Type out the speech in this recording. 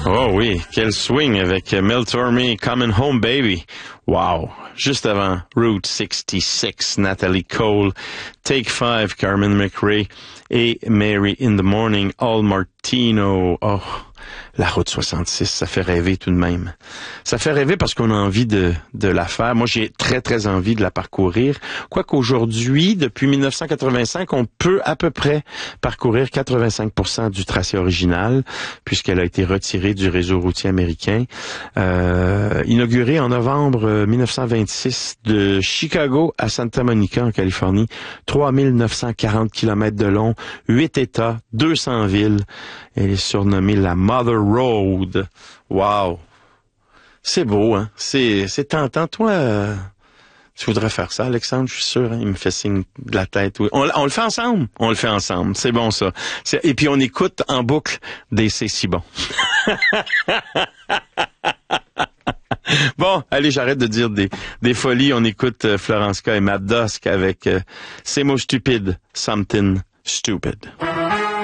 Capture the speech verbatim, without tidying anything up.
Oh oui, quel swing avec Mel Tormé, Coming Home Baby. Wow. Juste avant, Route soixante-six, Natalie Cole, Take Five, Carmen McRae et Mary in the Morning, Al Martino. Oh, la route soixante-six, ça fait rêver tout de même. Ça fait rêver parce qu'on a envie de, de la faire. Moi, j'ai très, très envie de la parcourir. Quoique aujourd'hui, depuis mille neuf cent quatre-vingt-cinq, on peut à peu près parcourir quatre-vingt-cinq pour cent du tracé original, puisqu'elle a été retirée du réseau routier américain. Euh, inaugurée en novembre mille neuf cent vingt-six de Chicago à Santa Monica, en Californie. trois mille neuf cent quarante kilomètres de long, huit États, deux cents villes. Elle est surnommée la Mother Road. Wow! C'est beau, hein? C'est, c'est tentant. Toi, euh, tu voudrais faire ça, Alexandre? Je suis sûr, hein? Il me fait signe de la tête. Oui. On, on le fait ensemble? On le fait ensemble. C'est bon, ça. C'est, et puis, on écoute en boucle des C'est si bon. Bon, allez, j'arrête de dire des, des folies. On écoute euh, Florence K et Matt Dusk avec euh, Ces mots stupides, Something Stupid.